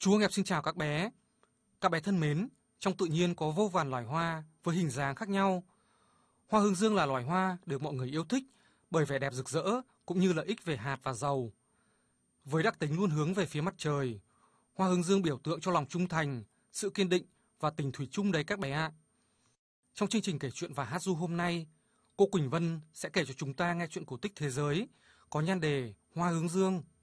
Chú Hương Hẹp xin chào các bé. Các bé thân mến, trong tự nhiên có vô vàn loài hoa với hình dáng khác nhau. Hoa hướng dương là loài hoa được mọi người yêu thích bởi vẻ đẹp rực rỡ cũng như lợi ích về hạt và dầu. Với đặc tính luôn hướng về phía mặt trời, hoa hướng dương biểu tượng cho lòng trung thành, sự kiên định và tình thủy chung đấy các bé ạ. Trong chương trình kể chuyện và hát ru hôm nay, cô Quỳnh Vân sẽ kể cho chúng ta nghe chuyện cổ tích thế giới có nhan đề Hoa hướng dương.